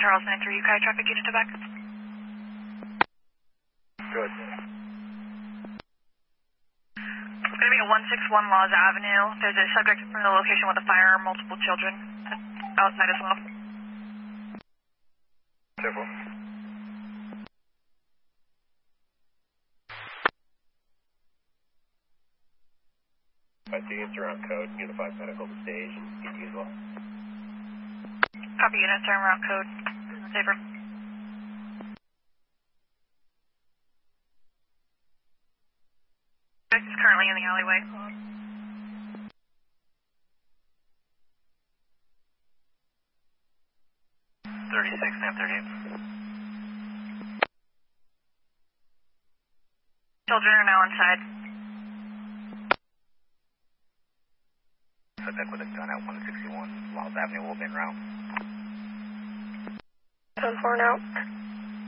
Charles 93 UK traffic unit to back. Good. It's going to be at 161 Laws Avenue. There's a subject in front of the location with a firearm, multiple children outside as well. Careful. Units are on code, Unified Medical to stage, and PD as well. Copy units are around code. Safer. Subject is currently in the alleyway. Children are now inside. Subject with a gun at 161 Laws Avenue, Wolverine Route. 10-4 now.